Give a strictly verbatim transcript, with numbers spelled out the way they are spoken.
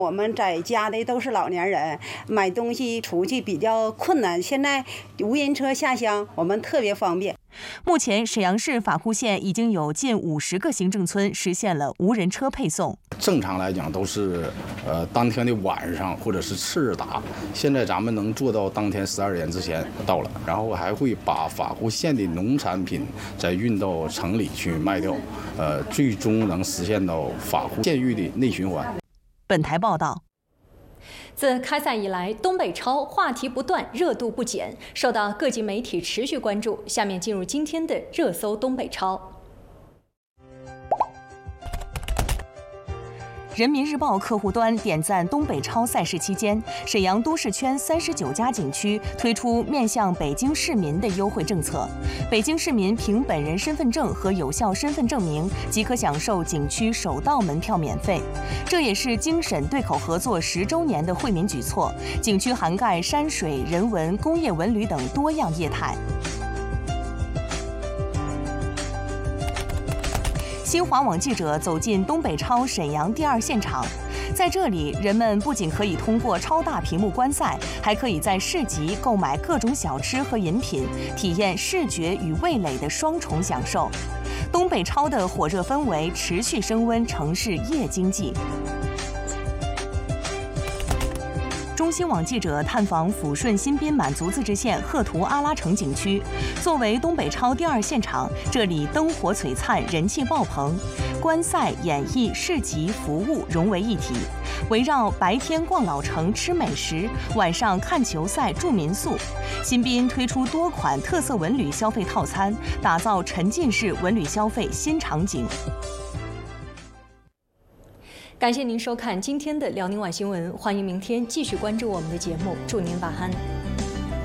我们在家的都是老年人，买东西出去比较困难。现在无人车下乡，我们特别方便。 目前，沈阳市法库县已经有近五十个行政村实现了无人车配送。 正常来讲都是，呃，当天的晚上或者是次日达。现在咱们能做到当天十二点之前到了，然后还会把法库县的农产品再运到城里去卖掉，呃，最终能实现到法库县域的内循环。 本台报道。 自开赛以来，东北超话题不断，热度不减，受到各级媒体持续关注。下面进入今天的热搜东北超。 人民日报客户端点赞东北超赛事期间，沈阳都市圈三十九家景区推出面向北京市民的优惠政策。北京市民凭本人身份证和有效身份证明即可享受景区首道门票免费。这也是京沈对口合作十周年的惠民举措。景区涵盖山水、人文、工业文旅等多样业态。新华网记者走进东北超沈阳第二现场，在这里，人们不仅可以通过超大屏幕观赛，还可以在市集购买各种小吃和饮品，体验视觉与味蕾的双重享受。东北超的火热氛围持续升温城市夜经济。中新网记者探访抚顺新宾满族自治县赫图阿拉城景区，作为东北超第二现场，这里灯火璀璨，人气爆棚，观赛、演艺、市集、服务融为一体。围绕白天逛老城吃美食，晚上看球赛住民宿，新宾推出多款特色文旅消费套餐，打造沉浸式文旅消费新场景。 感谢您收看今天的辽宁晚新闻，欢迎明天继续关注我们的节目，祝您晚安。